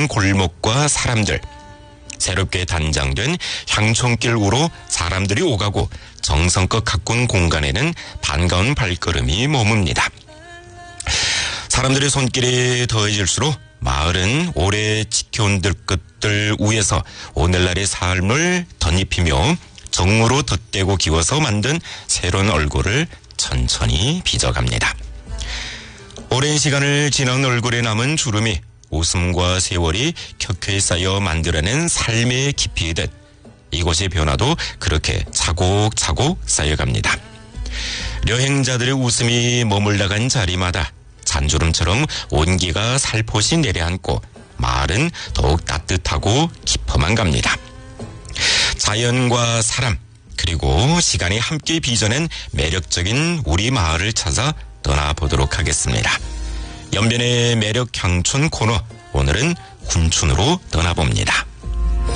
가까운 골목과 사람들, 새롭게 단장된 향촌길 우로 사람들이 오가고 정성껏 가꾼 공간에는 반가운 발걸음이 머뭅니다. 사람들의 손길이 더해질수록 마을은 오래 지켜온 들끝들 위에서 오늘날의 삶을 덧입히며 정으로 덧대고 기워서 만든 새로운 얼굴을 천천히 빚어갑니다. 오랜 시간을 지난 얼굴에 남은 주름이 웃음과 세월이 켜켜이 쌓여 만들어낸 삶의 깊이듯 이곳의 변화도 그렇게 차곡차곡 쌓여갑니다. 여행자들의 웃음이 머물러간 자리마다 잔주름처럼 온기가 살포시 내려앉고 마을은 더욱 따뜻하고 깊어만 갑니다. 자연과 사람 그리고 시간이 함께 빚어낸 매력적인 우리 마을을 찾아 떠나보도록 하겠습니다. 연변의 매력 향촌 코너, 오늘은 군촌으로 떠나봅니다.